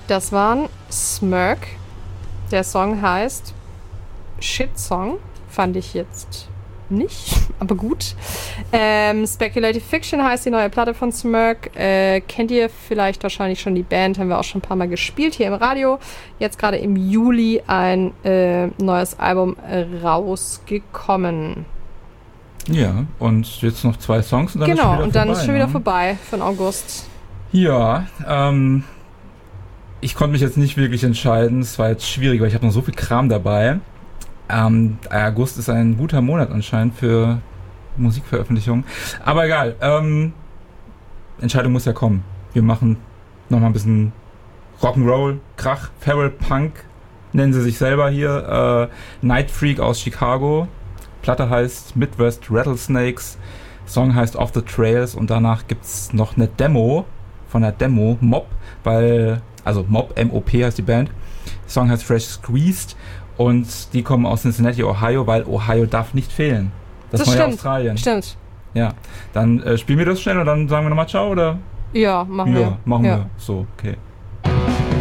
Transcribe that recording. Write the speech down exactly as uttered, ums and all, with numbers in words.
Das waren Smirk. Der Song heißt Shit Song. Fand ich jetzt nicht, aber gut. Ähm, Speculative Fiction heißt die neue Platte von Smirk. Äh, kennt ihr vielleicht wahrscheinlich schon die Band, haben wir auch schon ein paar Mal gespielt hier im Radio. Jetzt gerade im Juli ein äh, neues Album äh, rausgekommen. Ja, und jetzt noch zwei Songs und dann genau, ist schon wieder und dann vorbei, ist schon wieder ne? vorbei von August. Ja, ähm, ich konnte mich jetzt nicht wirklich entscheiden. Es war jetzt schwierig, weil ich habe noch so viel Kram dabei. Ähm, August ist ein guter Monat anscheinend für Musikveröffentlichungen. Aber egal, ähm, Entscheidung muss ja kommen. Wir machen nochmal ein bisschen Rock'n'Roll, Krach, Feral Punk, nennen sie sich selber hier. Äh, Night Freak aus Chicago. Platte heißt Midwest Rattlesnakes. Song heißt Off the Trails und danach gibt's noch eine Demo von der Demo Mob, weil, also Mob, M O P heißt die Band. Song heißt Fresh Squeezed. Und die kommen aus Cincinnati, Ohio, weil Ohio darf nicht fehlen. Das, Das neue stimmt. Australien. Stimmt. Ja. Dann äh, spielen wir das schnell und dann sagen wir nochmal Ciao, oder? Ja, machen ja, wir. machen Ja. wir. So, okay.